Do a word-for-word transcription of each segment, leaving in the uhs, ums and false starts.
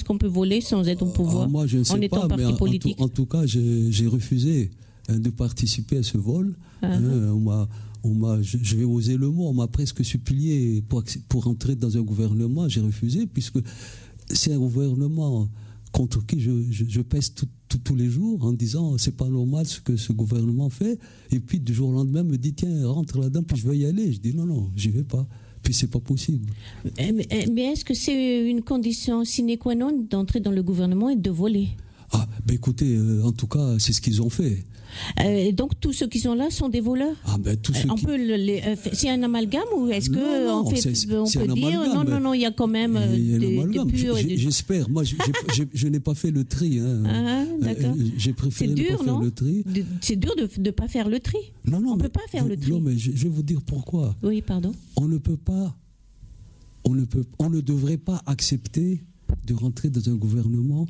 qu'on peut voler sans être au pouvoir, ah, moi, je ne sais en étant pas, parti mais en, politique? en, tout, en tout cas, j'ai, j'ai refusé hein, de participer à ce vol. Uh-huh. Hein, on m'a, on m'a, je, je vais oser le mot, on m'a presque supplié pour, pour entrer dans un gouvernement. J'ai refusé, puisque c'est un gouvernement contre qui je, je, je pèse tout, tout, tous les jours en disant c'est pas normal ce que ce gouvernement fait. Et puis du jour au lendemain, me dit tiens, rentre là-dedans, puis je vais y aller. Je dis non, non, j'y vais pas. Puis c'est pas possible. Mais, mais est-ce que c'est une condition sine qua non d'entrer dans le gouvernement et de voler? Ah, ben écoutez, euh, en tout cas, c'est ce qu'ils ont fait. Euh, donc tous ceux qui sont là sont des voleurs. Ah ben tous ceux on qui... peut le, les, euh, c'est un amalgame ou est-ce que non, non, on, fait, c'est, on c'est peut dire non non non il y a quand même euh, il y a des, des purs et des... J'espère. Moi, j'ai, j'ai, je n'ai pas fait le tri. Hein. Ah, d'accord. Euh, j'ai préféré c'est dur, ne pas non faire le tri. De, c'est dur de ne pas faire le tri. Non non. On ne peut pas faire vous, le tri. Non mais je, je vais vous dire pourquoi. Oui, pardon. On ne peut pas. On ne peut. On ne devrait pas accepter de rentrer dans un gouvernement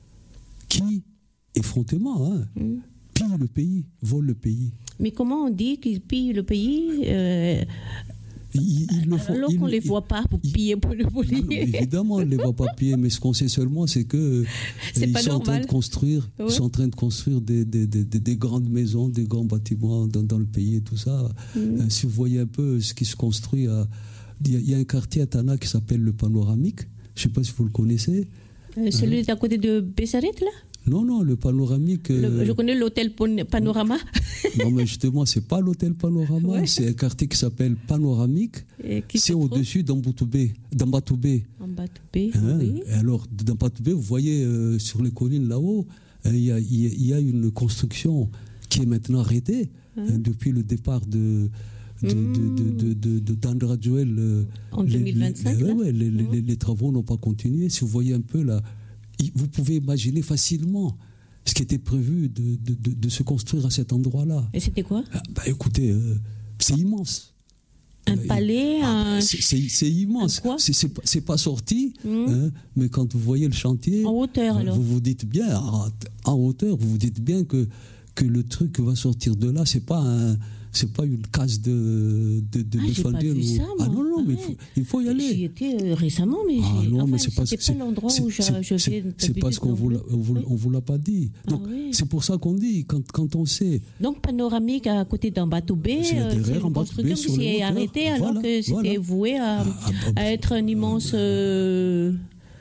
qui, effrontément, hein, mm. pille le pays, vole le pays. Mais comment on dit qu'ils pillent le pays euh, ils, ils le font, alors ils, qu'on ne les ils, voit pas pour ils, piller, pour le voler. Non, non, évidemment, on ne les voit pas piller, mais ce qu'on sait seulement, c'est que c'est ils pas sont normal. en train de construire, ouais. ils sont en train de construire des, des, des, des, des grandes maisons, des grands bâtiments dans, dans le pays et tout ça. Mm. Euh, si vous voyez un peu ce qui se construit, il y, y a un quartier à Tana qui s'appelle le Panoramique. Je ne sais pas si vous le connaissez. Euh, celui hein? à côté de Bessaret, là? Non, non, le Panoramique... Le, euh... Je connais l'hôtel Panorama. Non, mais justement, ce n'est pas l'hôtel Panorama, ouais. c'est un quartier qui s'appelle Panoramique. C'est au-dessus d'Ambatoubé. D'Ambatoubé. Ambatoubé, hein? oui. Et alors, d'Ambatoubé, vous voyez euh, sur les collines là-haut, il y, y, y a une construction qui est maintenant arrêtée hein? hein, depuis le départ de... De, mmh. de, de, de, de, d'Andra Joel. Euh, en deux mille vingt-cinq, les, là ouais, les, mmh. les, les travaux n'ont pas continué. Si vous voyez un peu là, vous pouvez imaginer facilement ce qui était prévu de, de, de, de se construire à cet endroit-là. Et c'était quoi? ah, bah, Écoutez, euh, c'est immense. Un euh, palais ah, un... c'est, c'est, c'est immense. Quoi c'est, c'est, c'est pas sorti, mmh. hein, mais quand vous voyez le chantier, en hauteur, alors. vous vous dites bien, en, en hauteur, vous vous dites bien que, que le truc qui va sortir de là, c'est pas un... C'est pas une case de de de ah, j'ai pas vu ou... ça, moi. Ah non non, ah, mais ouais. il faut, il faut y aller. J'y étais euh, récemment, mais ah, j'ai... non, enfin, mais c'est pas, c'était c'est, pas l'endroit c'est, où je, c'est, je c'est, vais. C'est parce qu'on vous l'a, on vous, on vous l'a pas dit. Donc ah, oui. c'est pour ça qu'on dit quand quand on sait. Donc Panoramique à côté d'Ambatoubé, c'est, euh, c'est une construction qui s'est arrêtée alors voilà, que c'était voilà. voué à, ah, ah, bah, à être un immense. Euh,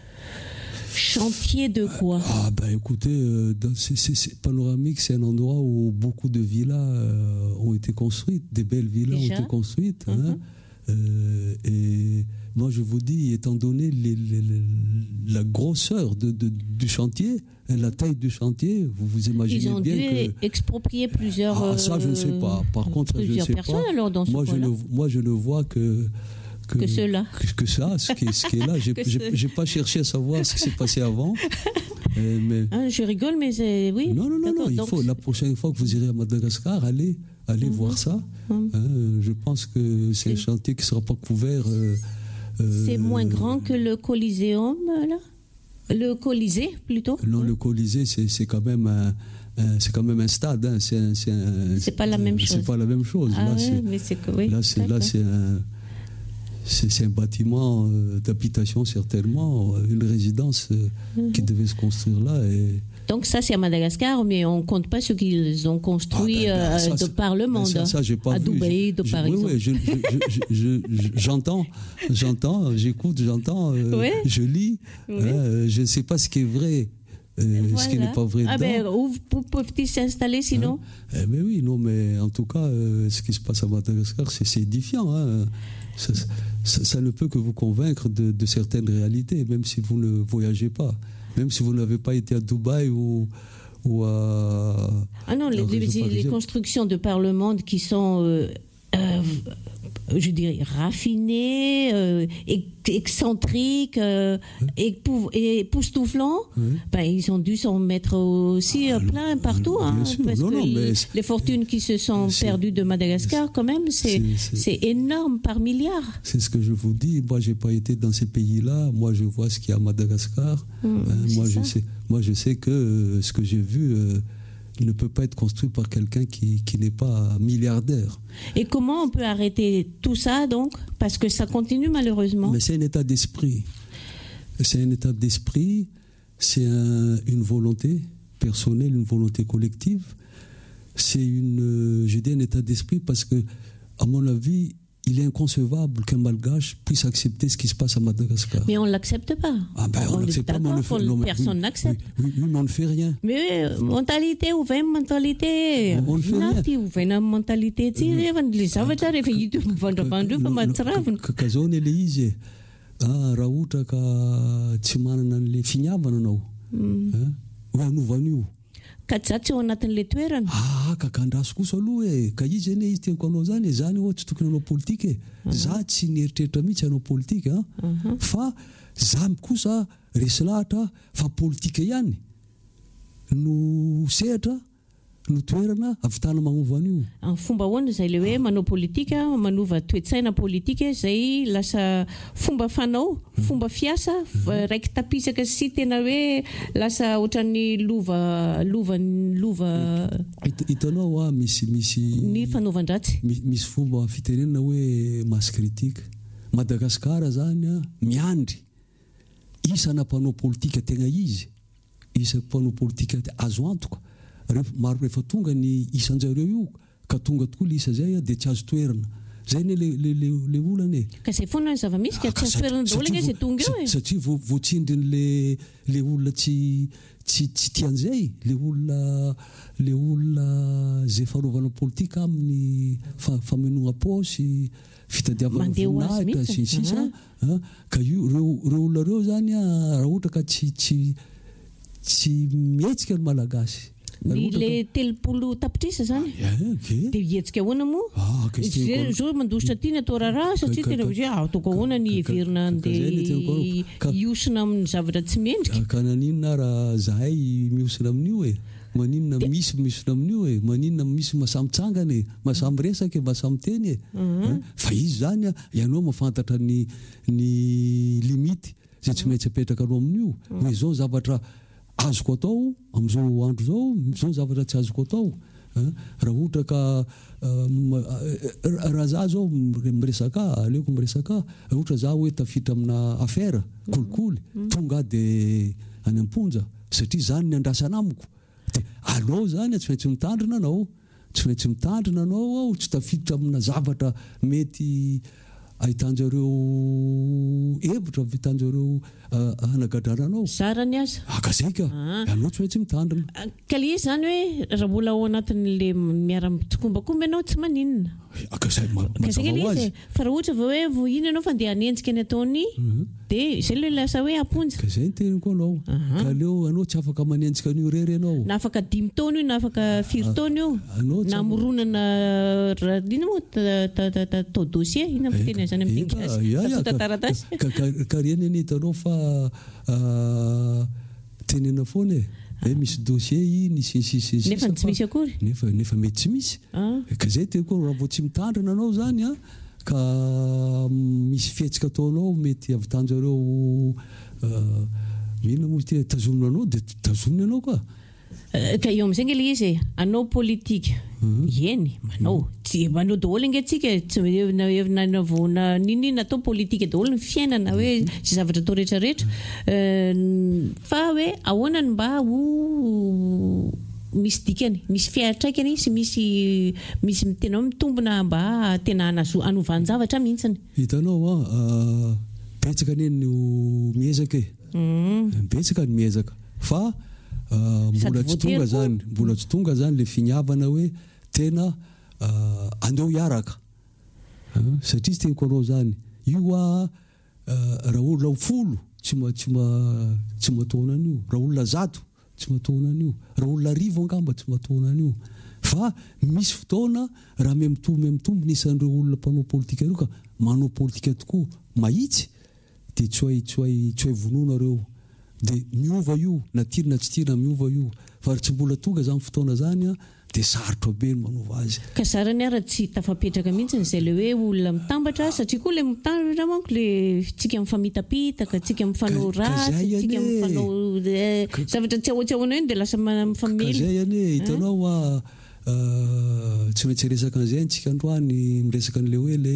chantier de quoi? Ah ben écoutez, euh, dans, c'est, c'est, c'est, Panoramique, c'est un endroit où beaucoup de villas euh, ont été construites, des belles villas Déjà? ont été construites. Mm-hmm. Hein, euh, et moi je vous dis, étant donné les, les, les, la grosseur de, de, du chantier, la taille du chantier, vous vous imaginez bien que... Ils ont dû que... exproprier plusieurs... Ah ça je ne sais pas. Par contre, je ne sais personnes pas. Alors dans ce moi, je ne, moi je ne vois que... Que, que cela. Que, que ça, ce qui est, ce qui est là. J'ai, j'ai, j'ai pas cherché à savoir ce qui s'est passé avant. Euh, mais... ah, je rigole, mais c'est... Oui. Non, non, non, non. Il donc... faut, la prochaine fois que vous irez à Madagascar, allez, allez mm-hmm. voir ça. Mm-hmm. Hein, je pense que c'est, c'est un chantier qui ne sera pas couvert. Euh, euh, c'est moins grand que le Coliséum, là? Le Colisée, plutôt? Non, le Colisée, c'est, c'est quand même un... C'est quand même un stade, hein. c'est, un, c'est, un, c'est pas la même chose. C'est pas la même chose. Ah là, ouais, c'est, mais c'est que, oui, là, c'est, là, c'est un, c'est, c'est un bâtiment euh, d'habitation certainement, une résidence euh, mm-hmm. qui devait se construire là. Et... Donc ça, c'est à Madagascar, mais on ne compte pas ce qu'ils ont construit ah, ben, ben, ça, euh, de par le monde. Ben, ça, ça, j'ai pas à vu. Dubaï, de je, par je, exemple. Oui, oui, je, je, je, je, j'entends, j'entends, j'écoute, j'entends, euh, oui. je lis. Oui. Hein, je ne sais pas ce qui est vrai. Euh, voilà. Ce qui n'est pas vrai ah dedans. Ben, où peuvent-ils s'installer sinon hein eh ben oui, non, mais en tout cas, euh, ce qui se passe à Madagascar, c'est, c'est édifiant. Hein. Ça, ça, ça ne peut que vous convaincre de, de certaines réalités, même si vous ne voyagez pas. Même si vous n'avez pas été à Dubaï ou, ou à... Ah non, les, les, les constructions de par le monde qui sont... Euh, euh, je dirais raffiné, euh, excentrique, euh, oui. époustouflant, oui. ben, ils ont dû s'en mettre aussi ah, plein partout. Hein, sûr. Parce non, que non, les, les fortunes qui se sont c'est, perdues de Madagascar, c'est, quand même, c'est, c'est, c'est énorme par milliard. C'est ce que je vous dis. Moi, je n'ai pas été dans ces pays-là. Moi, je vois ce qu'il y a à Madagascar. Mmh, hein, moi, je sais, moi, je sais que euh, ce que j'ai vu... Euh, ne peut pas être construit par quelqu'un qui, qui n'est pas milliardaire. Et comment on peut arrêter tout ça, donc? Parce que ça continue malheureusement. Mais c'est un état d'esprit. c'est un état d'esprit, c'est un, une volonté personnelle, une volonté collective. C'est une, je dis un état d'esprit parce que, à mon avis, il est inconcevable qu'un Malgache puisse accepter ce qui se passe à Madagascar. Mais on ne l'accepte pas. Ah ben, on ne l'accepte pas, mais on le fait. Non, personne oui, n'accepte. Oui, oui, oui, mais on ne fait rien. Mais mentalité, ou vem mentalité. On ne fait rien. Ou vem mentalité. Tu sais, ça va t'arriver. Il te va te vendre, va m'attraper. Kakazone le izy. Ah, raha ohatra ka tsy manana an'le finiavana anao. Ho anovan'io. Ka tsy ao anatin'le toerana. Ah, ka kandraso kosa aloha e. Ka izy anie izy tiako anao zany, zany hoe tsy tokony anao politika e. Za tsy nieritreritra mihitsy anao politika, fa za kosa resy lahatra fa politika ihany no sehatra no toerana avitana magnova an'io. Ny fomba ahoana izay le hoe manao politika, manova toe-tsaina politika izay lasa fomba fanao, fomba fiasa, raiky tapisaka sy tena hoe lasa ohatran'ny lova lova lova hitanao a misy misy ny fanaovan-dratsy. Misy fomba fitenenana hoe masse critique. Madagasikara zany a miandry isana mpanao politika tegna izy, isana mpanao politika azo antoka. Maro rehefa tonga ny isanjareo io ka tonga tokoa le isa zay dia tsy azo toerana. Zay ne le le le le olana e. Ka zay foana zava-misy ka tsy azo toerana daholo izay tonga eo e. Satria voatsindriny le le olona tsy tsy tsy tian'izay, le olona le olona zay fanaovana politika amin'ny famonoana paosy, fitadiavana voninahitra sy sisa. Ka io reo reo olona reo zany raha ohatra ka tsy tsy tsy mihetsika ny malagasy. Ny le telopolo tapitrisa zany dia hihetsika ahoana moa zao mandositra ty ny atao raharaha satria tena hoe ataoko ahoana ny heverina andeha hiosina amin'ny zavatra tsy mendrika. Ka naninona raha zahay miosina amin'io e, maninona misy miosina amin'io e, maninona misy mahasamy tsangana e, mahasamy resaka e, mahasamy teny e. Fa izy zany ianao mahafantatra ny ny limity zay tsy maintsy apetraka anao amin'io. Hoe zao zavatra azoko atao amin'izao andro zao, zao zavatra tsy azoko atao. Raha ohatra ka raha za zao miresaka, aleoko miresaka, ohatra za hoe tafiditra amina affaire kolikoly, tonga dia any am-ponja satria zany ny andrasana amiko. Dia alao zany tsy maintsy mitandrina anao, tsy maintsy mitandrina anao ao, tsy tafiditra amina zavatra mety ahitanjareo hevitra, ahitanjareo hanagadraranao. Zarany aza. Aka zay ka. Anao tsy maintsy mitandrina. Ka le izy zany hoe raha mbola ao anatin'le miara-mitokombakomba ianao tsy maninona. Aka zay mazava ho azy. Fa raha ohatra hoe vohiny ianao fa andeha hanenjika ny ataony dia izay ilay lasa hoe amponja. Ka zay ny teniko anao. Ka aleo anao tsy afaka manenjika an'io irery ianao. Na afaka dimy taona io, na afaka firy taona io. Na moronana ino moa tao dossier, ina fiteny zany amin'ny gasy. Tantaratasy. Ka reny any hitanao fa tenena foana e. Hoe misy dossier iny sy sy sy. Nefa tsy misy akory. Nefa nefa mety tsy misy. Ka zay teniko raha vao tsy mitandrina anao zany a, ka misy fihetsika ataonao mety avitanjareo mino moa ty tazomina anao dia tazomina anao koa. Ka eo amin'izay nge izy anao politika. Eny, manao. Tsy manao daholo inge tsika, tsy na ninina atao politika daholo ny fiainana hoe sy zavatra atao rehetra rehetra. Fa hoe ahoana ny mba ho misy dikany, misy fiantraikany sy misy misy tena mitombona mba tena hanovany zavatra mihitsiny. Hitanao a betsaka anie no miezaka e. Betsaka ny miezaka. Fa mbola tsy tonga zany, mbola tsy tonga zany le finiavana hoe tena andeo hiaraka. Satria tsy teniko anao zany. Io a raha olona folo tsy tsy tsy mataona an'io. Raha olona zato tsy mataona an'io. Raha olona arivo angamba tsy mataona an'io. Fa misy fotoana raha memitombo memitombo nisan'ireo olona mpanao politika ireo ka manao politika tokoa mahitsy dia tsy hoe tsy hoe tsy hoe vonoina ireo. Dia miova io, na tirina tsy tirina miova io. Fa tsy mbola tonga zany fotoana zany a dia sarotra be ny manova azy. Ka zarany ara tsy tafapetraka mihitsy izay le hoe olona mitambatra satria koa le mitambatra manko le tsika mifamitapitaka, tsika mifanao ratsy, tsika mifanao zavatra tsy ahoa tsy ahoana iny dia lasa mifamely. Ka zay anie hitanao a tsy maintsy resaka an'izay antsika androany miresaka an'ilay hoe le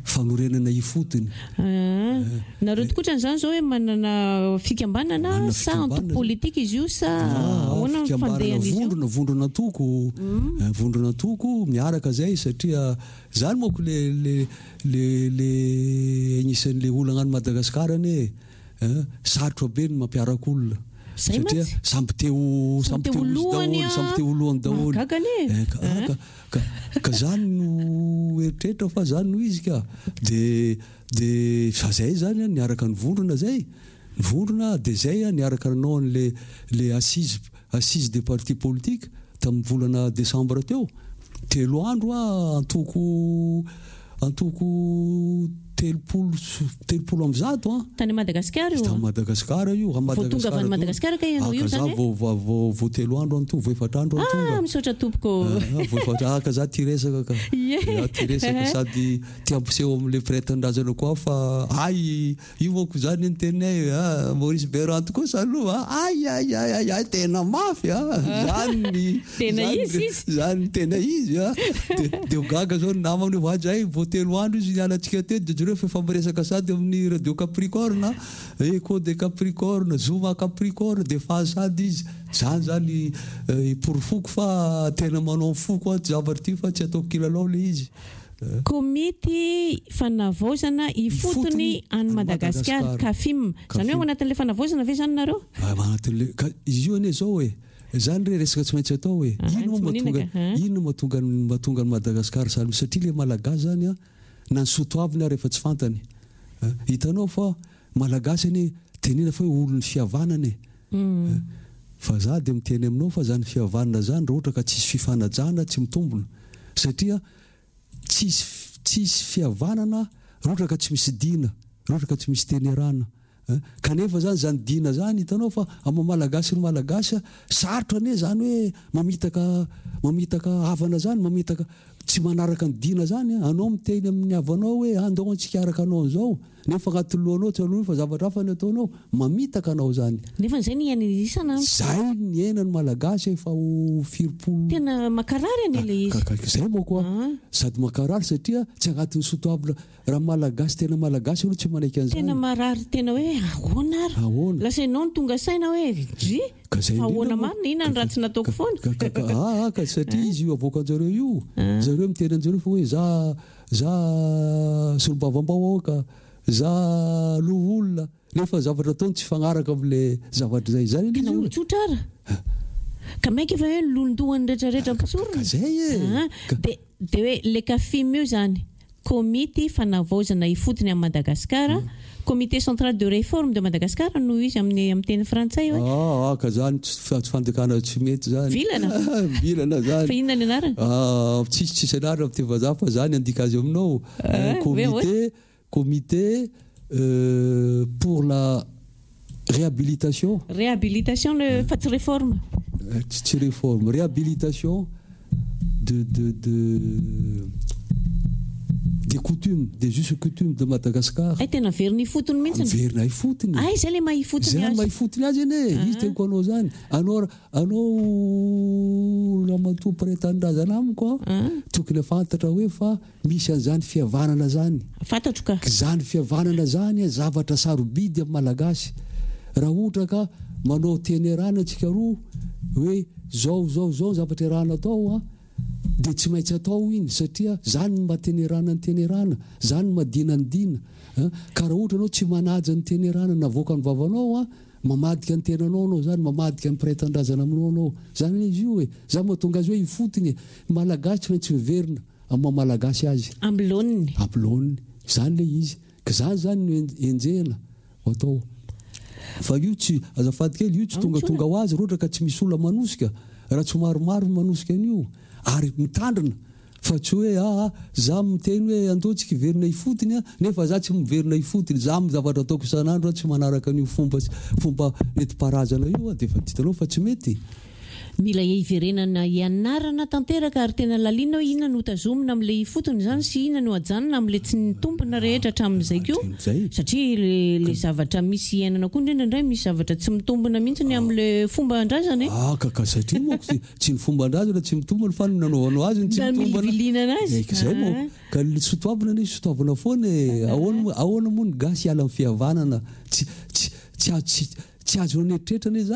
fanorenana ifotony. Nareo tokotrany zany zao hoe manana fikambanana sa antoko politika izy io sa ahoana fandehan'izy io? Vondrona vondrona toko vondrona toko miaraka zay satria zany moko le le le le anisan'le olona any Madagasikara ne sarotra be ny mampiaraka olona satria samby teo samby teo daholo samby teo lohany daholo ka ka zany no eritreritra fa zany no izy ka de de fa zay zany niaraka ny vondrona zay ny vondrona de zay niaraka nanao le le assise assise des partis politiques tamin'ny volana décembre teo telo andro antoko antoko telopolo telopolo amby zato tany Madagasikara io tany Madagasikara io Madagasikara tonga Madagasikara ka io io zany vo vo vo telo andro antoko vo efatra andro antoko ah misaotra tompoko vo efatra ka za ty resaka ka ya ty resaka sady ty ampiseho amle prêtre-ndrazana koa fa ay io moko zany ny tenay ah Maurice Berant koa saloha ay ay ay ay tena mafy ah zany tena izy zany tena izy ah de gaga zao namany vajay vo telo andro izy nialatsika tety de fa famiresaka sady amin'ny radio Capricorne Echo de Capricorne Zuma Capricorne de fa sady izy zany zany porofoko fa tena manao foko zavatra ty fa tsy atao kilalao le izy. Komity fanavaozana ifotony any Madagasikara Kafim zany hoe anatin'le fanavaozana ve zany nareo? Anatin'le izy io ane zao hoe zany re resaka tsy maintsy atao hoe ino mahatonga ino mahatonga mahatonga Madagasikara samy satria le malagasy zany a na sotoavina rehefa tsy fantany hitanao fa malagasy ane tenena fa hoe olon'ny fihavanana fa za de miteny aminao fa zany fihavanana zany raha ohatra ka tsisy fifanajana tsy mitombona satria tsisy tsisy fihavanana raha ohatra ka tsy misy dina raha ohatra ka tsy misy tenerana kanefa zany zany dina zany hitanao fa amin'ny malagasy ny malagasy sarotra ane zany hoe mamitaka mamitaka havana zany mamitaka tsy manaraka ny dina zany anao miteny amin'ny havanao hoe andao antsika araka anao zao nefa agnaty lohanao tsy anao fa zavatra hafa ny ataonao mamitaka anao zany nefa zay ny ianisana zay ny enany malagasy efa ho firopolo tena makarary ane le izy zay moa koa sady makarary satria tsy agnatin'ny sotoavina raha malagasy tena malagasy aloha tsy manaiky an'izany tena marary tena hoe ahoana ary lasa ianao ny tonga saina hoe gy ahoana marina ina ny raha tsy nataoko foana ka satria izy io avoaka anjareo io zareo miteny anjareo fa hoe za za solom-bavambao ka za loha olona nefa zavatra ataony tsy fagnaraka am'le zavatra zay zany kana olo tsotra ara ka maika efa hoe lolondohany rehetrarehetra mpisorona zay e de de hoe le Kafim io zany komity fanavaozana ifotony amin'ny Madagasikara comité central de réforme de Madagascar no izy amin'ny amin'ny teny frantsay hoe ah ka zany tsy fandekana tsy mety zany vilana vilana zany fa inona ny anarany ah tsisy tsisy anarany amin'ny vazaha fa zany andika azy aminao comité comité euh, pour la réhabilitation réhabilitation le fa tsy réforme tsy réforme réhabilitation de de de des coutumes, des justes coutumes de Madagascar. Ay tena verina ifotony mihitsy. Verina ifotony. Ay zay le mahifotony azy. Zay mahifotony azy ane. Izy teko anao zany. Anao anao ramatoa prêtre-ndrazana amiko tokony fantatra hoe fa misy an'izany fihavanana zany. Fantatro ka. Zany fihavanana zany zavatra sarobidy amin'ny malagasy. Raha ohatra ka manao tenerana antsika roa hoe zao zao zao zavatra irana atao de tsy maintsy atao iny satria zany ny matenerana ny tenerana zany ny madina ny dina ka raha ohatra anao tsy manaja ny tenerana navoaka ny vavanao a mamadika ny tenanao anao zany mamadika ny prêtre-ndrazana aminao anao zany izy io hoe za mahatonga azy hoe ifotony malagasy tsy maintsy miverina amin'ny malagasy azy ambiloniny ambiloniny zany le izy ka zany zany no enjehana atao fa io tsy azafady kely io tsy tonga tonga ho azy roatra ka tsy misy olona manosika raha tsy maromaro manosika an'io ary mitandrina fa tsy hoe ah za miteny hoe andotsika verina ifotony nefa za tsy miverina ifotony za amin'ny zavatra ataoko isan'andro tsy manaraka an'io fomba fomba neti-paharazana io de fa hitanao fa tsy mety mila hiverenana ianarana tanteraka ary tena lalina hoe inona no tazomina amin'ilay fotony izany sy inona no ajanona amin'ilay tsy nitompona rehetra hatramin'izay koa satria le zavatra misy iainana koa indraindray misy zavatra tsy mitombona mihitsy ny amin'ilay fomba andrazana ah kaka satria moa tsy ny fomba andrazana tsy mitombona fa nanaovanao azy tsy mitombana mivilinana azy izay moa ka ny sotoavana ny sotoavana foana ahoana ahoana moa ny gasy hiala amin'ny fihavanana tsy tsy tsy tsy azo an'eritreritra anie